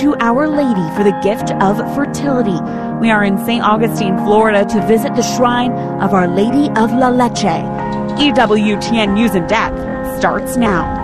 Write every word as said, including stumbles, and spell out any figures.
to Our Lady for the gift of fertility. We are in Saint Augustine, Florida, to visit the shrine of Our Lady of La Leche. E W T N News in Depth starts now.